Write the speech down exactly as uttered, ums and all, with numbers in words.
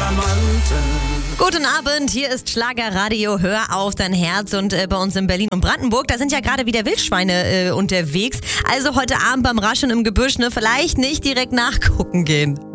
Diamanten. Guten Abend, hier ist Schlagerradio, hör auf dein Herz und äh, bei uns in Berlin und Brandenburg, da sind ja gerade wieder Wildschweine äh, unterwegs. Also heute Abend beim Raschen im Gebüsch, ne, vielleicht nicht direkt nachgucken gehen.